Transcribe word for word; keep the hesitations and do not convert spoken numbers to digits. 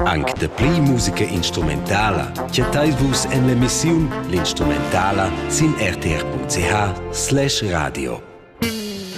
Anche de pli musica instrumentala, chattai-vus en l'emissiun L'Instrumentala sin r t r punct c h slash radio.